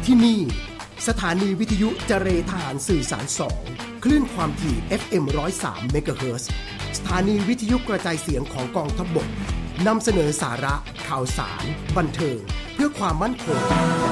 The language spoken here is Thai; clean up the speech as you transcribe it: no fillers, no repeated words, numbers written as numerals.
ที่นี่สถานีวิทยุเจเรทหารสื่อสาร2คลื่นความถี่ FM 103 เมกะเฮิรตซ์สถานีวิทยุกระจายเสียงของกองทัพบกนำเสนอสาระข่าวสารบันเทิงเพื่อความมั่นคงและ